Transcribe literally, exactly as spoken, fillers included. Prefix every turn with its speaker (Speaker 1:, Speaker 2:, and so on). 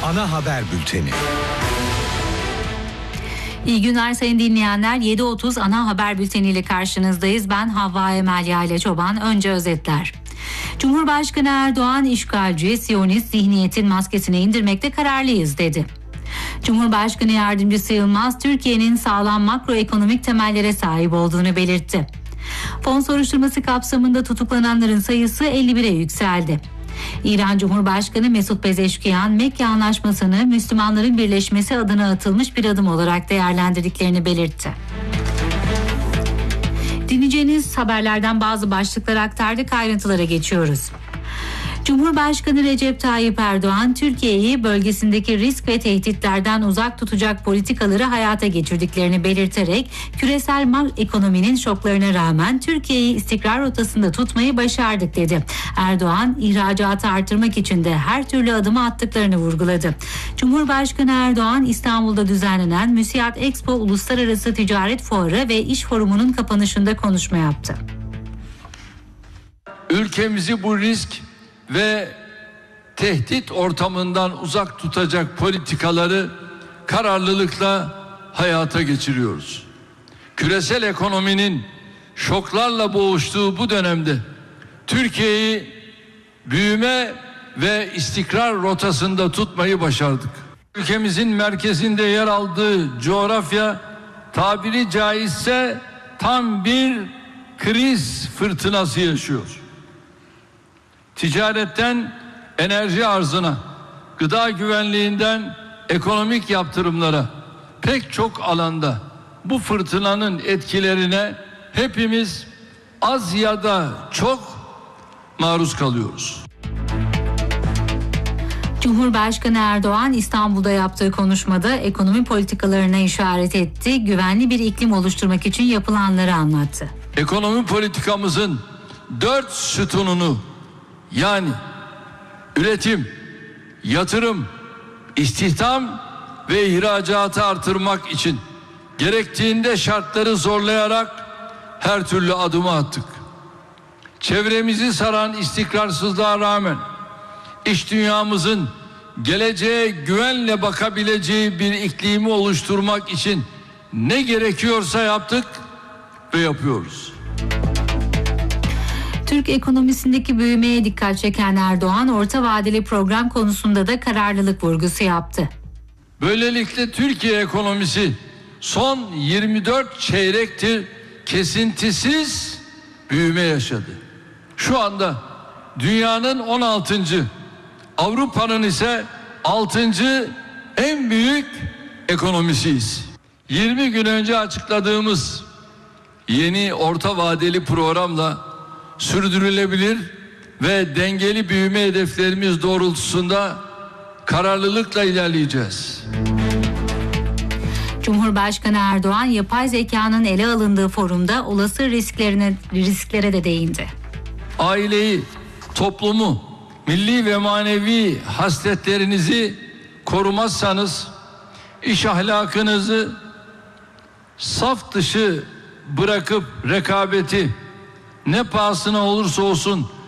Speaker 1: Ana haber bülteni.
Speaker 2: İyi günler sayın dinleyenler. yedi otuz ana haber bülteniyle karşınızdayız. Ben Havva Emel Yayla Çoban. Önce özetler. Cumhurbaşkanı Erdoğan, işgalci, Siyonist zihniyetin maskesini indirmekte kararlıyız dedi. Cumhurbaşkanı Yardımcısı Yılmaz, Türkiye'nin sağlam makroekonomik temellere sahip olduğunu belirtti. Fon soruşturması kapsamında tutuklananların sayısı elli bire yükseldi. İran Cumhurbaşkanı Mesut Pezeşkiyan, Mekke Anlaşması'nı Müslümanların birleşmesi adına atılmış bir adım olarak değerlendirdiklerini belirtti. Dinleyeceğiniz haberlerden bazı başlıkları aktardık, ayrıntılara geçiyoruz. Cumhurbaşkanı Recep Tayyip Erdoğan, Türkiye'yi bölgesindeki risk ve tehditlerden uzak tutacak politikaları hayata geçirdiklerini belirterek, küresel ekonominin şoklarına rağmen Türkiye'yi istikrar rotasında tutmayı başardık dedi. Erdoğan, ihracatı artırmak için de her türlü adımı attıklarını vurguladı. Cumhurbaşkanı Erdoğan, İstanbul'da düzenlenen Müsiat Expo Uluslararası Ticaret Fuarı ve İş Forumu'nun kapanışında konuşma yaptı.
Speaker 3: Ülkemizi bu risk ve tehdit ortamından uzak tutacak politikaları kararlılıkla hayata geçiriyoruz. Küresel ekonominin şoklarla boğuştuğu bu dönemde Türkiye'yi büyüme ve istikrar rotasında tutmayı başardık. Ülkemizin merkezinde yer aldığı coğrafya tabiri caizse tam bir kriz fırtınası yaşıyor. Ticaretten enerji arzına, gıda güvenliğinden ekonomik yaptırımlara pek çok alanda bu fırtınanın etkilerine hepimiz az ya da çok maruz kalıyoruz.
Speaker 2: Cumhurbaşkanı Erdoğan İstanbul'da yaptığı konuşmada ekonomi politikalarına işaret etti, güvenli bir iklim oluşturmak için yapılanları anlattı.
Speaker 3: Ekonomi politikamızın dört sütununu, yani üretim, yatırım, istihdam ve ihracatı artırmak için gerektiğinde şartları zorlayarak her türlü adımı attık. Çevremizi saran istikrarsızlığa rağmen iş dünyamızın geleceğe güvenle bakabileceği bir iklimi oluşturmak için ne gerekiyorsa yaptık ve yapıyoruz.
Speaker 2: Türk ekonomisindeki büyümeye dikkat çeken Erdoğan, orta vadeli program konusunda da kararlılık vurgusu yaptı.
Speaker 3: Böylelikle Türkiye ekonomisi son yirmi dört çeyrektir kesintisiz büyüme yaşadı. Şu anda dünyanın on altıncı, Avrupa'nın ise altıncı en büyük ekonomisiyiz. yirmi gün önce açıkladığımız yeni orta vadeli programla sürdürülebilir ve dengeli büyüme hedeflerimiz doğrultusunda kararlılıkla ilerleyeceğiz.
Speaker 2: Cumhurbaşkanı Erdoğan, yapay zekanın ele alındığı forumda olası risklerine risklere de değindi.
Speaker 3: Aileyi, toplumu, milli ve manevi hasletlerinizi korumazsanız, iş ahlakınızı saf dışı bırakıp rekabeti ne pahasına olursa olsun